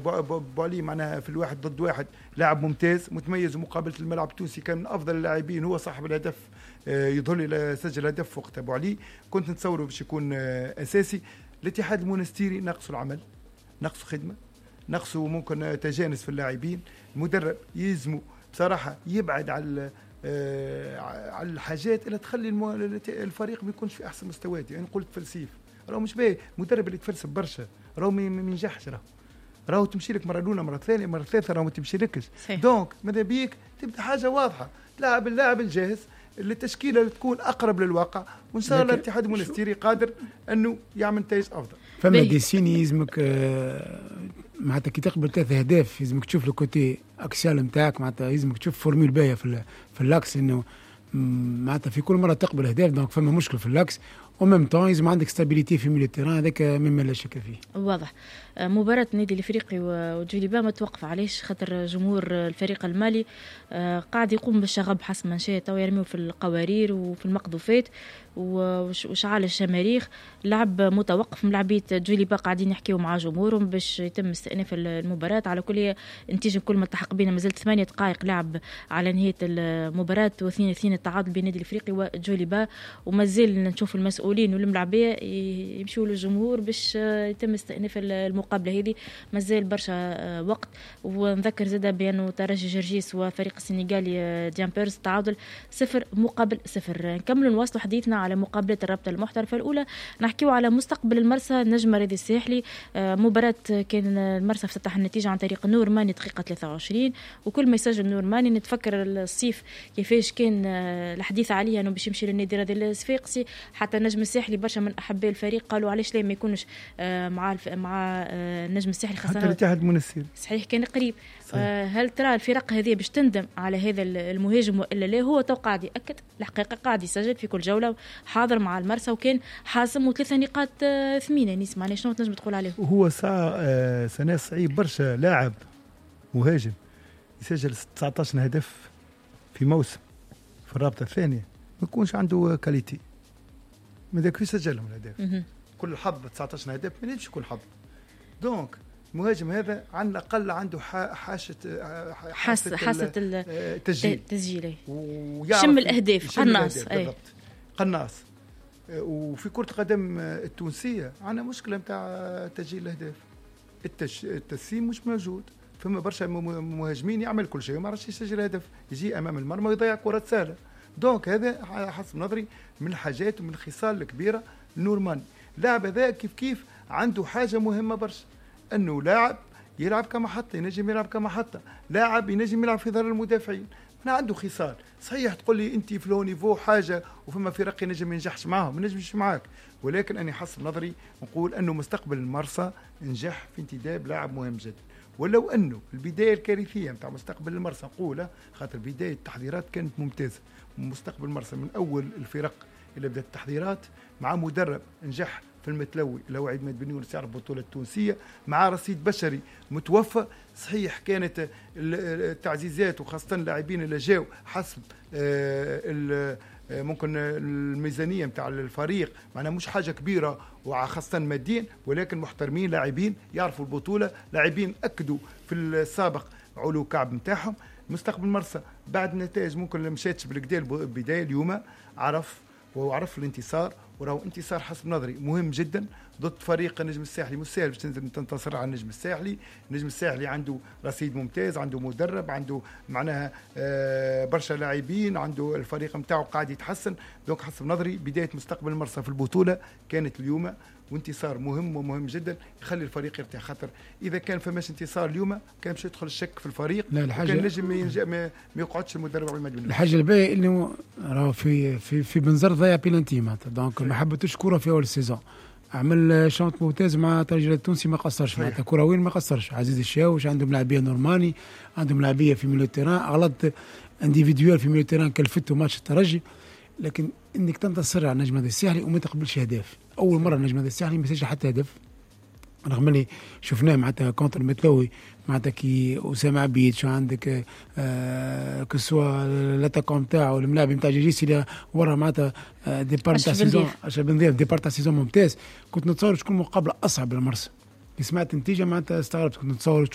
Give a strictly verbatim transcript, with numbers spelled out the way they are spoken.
بوالي معناها في الواحد ضد واحد لاعب ممتاز متميز، ومقابله الملعب التونسي كان من افضل اللاعبين، هو صاحب الهدف يظهر لي سجل هدف وقتها بوالي، كنت نتصوره باش يكون اساسي. الاتحاد المونستيري نقصه العمل، نقصه خدمه، نقصه ممكن تجانس في اللاعبين. المدرب يلزمه بصراحه يبعد على على الحاجات اللي تخلي الفريق ما يكونش في احسن مستوياته. يعني قلت فلسيف راهو مش باهي، المدرب اللي يتفلسف برشا راهو ما ينجحش، راهو راهو تمشي لك مره الاولى مره ثانيه مره ثالثه راهو ما تمشي لكش. دونك ماذا بيك تبدا حاجه واضحه، تلعب اللاعب الجاهز التشكيله اللي تكون اقرب للواقع، وان شاء الله الاتحاد المونستيري قادر انه يعمل نتائج افضل. فما ديسيني يلزمك معناتها كي تقبل ثلاثة أهداف يلزمك تشوف الكوتي اكسيال نتاعك، معناتها يلزمك تشوف فورميل باهيه في في اللاكس، انه معناتها في كل مره تقبل اهداف، دونك فما مشكل في اللاكس، وميم طون يلزم عندك ستابيليتي في ميليو تيران، هذاك مما لا شك فيه. واضح. مباراة النادي الافريقي وجوليبا ما توقف علاش؟ خاطر جمهور الفريق المالي قاعد يقوم بالشغب حسب ما شاء، تو يرميو في القوارير وفي المقذوفات وشعال الشماريخ. لعب متوقف، ملاعبيه جوليبا قاعدين يحكيوا مع جمهورهم باش يتم استئناف المباراة. على كل نتيجة كل ما التحق بينا مازال ثمانية دقائق لعب على نهاية المباراة، واثنين اثنين التعادل بين النادي الافريقي وجوليبا، ومازال نشوف المسؤولين والملاعبيه يمشوا للجمهور باش يتم استئناف المقابله هذه. مازال برشا وقت. ونذكر زاده بانه ترجي جرجيس وفريق السنغالي ديامبيرز تعادل صفر مقابل صفر. نكمل نواصل حديثنا على مقابله الرابطه المحترفه الاولى، نحكيو على مستقبل المرسى نجم رياضي الساحلي. مباراه كان المرسى افتتح النتيجه عن طريق نور ماني دقيقه ثلاثة وعشرين، وكل ما يسجل نور ماني نتفكر الصيف كيفاش كان الحديث عليه انه باش يمشي للنادي الرياضي الصفاقسي. حتى النجم الساحلي برشا من احباء الفريق قالوا علاش لا ما يكونش مع مع النجم الساحلي، خاصه حتى الاتحاد المونستيري صحيح كان قريب. هل ترى الفرق هذه باش تندم على هذا المهاجم والا لا؟ هو تو قاعد ياكد الحقيقه، قاعد يسجل في كل جوله، حاضر مع المرسى وكان حاسم وثلاثه نقاط ثمينه. نسمع شنو تنجم تقول عليه؟ هو ساعه سنه صعيب برشا لاعب مهاجم يسجل تسعة عشر هدف في موسم في الرابطه الثانيه ما يكونش عنده كاليتي، ماذا كيف يسجلهم الهدف؟ كل حظ تسعة عشر هدف ما يمشي كل حظ. دونك المهاجم هذا على الاقل عنده حاسه حاسه حاسه التسجيل التسجيل شم الاهداف، قناص اي قناص. وفي كره القدم التونسيه عندنا مشكله نتاع تسجيل الاهداف، التسييم مش موجود. فما برشا مهاجمين يعمل كل شيء وما عرفش يسجل هدف، يجي امام المرمى ويضيع كرات سهله. دونك هذا حسب نظري من الحاجات ومن الخصال الكبيره. نورماني لاعب هذا كيف كيف عنده حاجه مهمه برشا، انه لاعب يلعب كمحطه، ينجم يلعب كمحطه، لاعب ينجم يلعب في ظهر المدافعين. أنا عنده خصال. صحيح تقول لي انت في لونيفو حاجه وفما فرق ينجم ما ينجحش معاهم، ما نجمش معاك، ولكن اني حسب نظري نقول انه مستقبل المرسى نجح في انتداب لاعب مهم جدا. ولو انه البدايه الكارثيه نتاع مستقبل المرسى نقولها، خاطر بدايه التحضيرات كانت ممتازه. مستقبل المرسى من اول الفرق اللي بدات التحضيرات مع مدرب نجح في المتلوي اللي هو عيد ميد بن يونس يعرف البطوله التونسيه، مع رصيد بشري متوفى. صحيح كانت التعزيزات وخاصه اللاعبين اللي جاوا حسب ممكن الميزانيه نتاع الفريق معناها مش حاجه كبيره وخاصه ماديا، ولكن محترمين لاعبين يعرفوا البطوله، لاعبين اكدوا في السابق علو كعب نتاعهم. مستقبل مرسى بعد النتائج ممكن ما مشاتش بالكدا البدايه، اليوم عرف وعرف الانتصار، وراهو انتصار حسب نظري مهم جدا ضد فريق النجم الساحلي. مش سهل باش تنزل تنتصر على النجم الساحلي. النجم الساحلي عنده رصيد ممتاز، عنده مدرب، عنده معناها آه برشا لاعبين، عنده الفريق نتاعو قاعد يتحسن. دونك حسب نظري بدايه مستقبل المرسى في البطوله كانت اليوم، وانتصار مهم ومهم جدا يخلي الفريق يرتاح. خاطر اذا كان فماش انتصار اليوم كان باش يدخل الشك في الفريق، كان نجم ما يقعدش المدرب على المجمل. الحاجه الباهيه انه راه في في في بنزر ضيع بيلانتي معناتها، دونك ما حبتوش كره في اول السيزون، عمل شوط ممتاز مع الترجي التونسي ما قصرش معناتها كرويين ما قصرش. عزيز الشاوش عندهم لاعبيه نورماني، عندهم لاعبيه في ميليو تيران، غلط انديفيدوال في ميليو تيران كلفته ماتش الترجي. لكن انك تنتصر على النجم الساحلي وما تقبلش هدف، اول مره النجم الساحلي ما سجل حتى هدف، رغم اللي شفناه معناتها كونتر المتلوي معناتها كي اسامه عبيد شو عندك آه كسوا لاتاكون نتاعو الملاعب نتاع جيجيس اللي ورا معناتها ديبار تاع سيزون اشرف بن ضيف ديبار تاع سيزون ممتاز. كنت نتصور شكون مقابله اصعب للمرسى، سمعت النتيجه معناتها استغربت، كنت نتصور